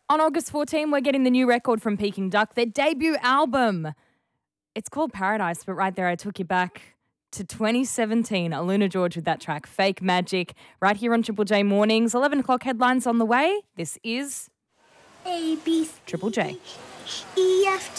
On August 14, we're getting the new record from Peking Duck, their debut album. It's called Paradise, but right there I took you back to 2017. Aluna George with that track, Fake Magic, right here on Triple J Mornings. 11 o'clock headlines on the way. This is A, B, C, Triple J. E, F,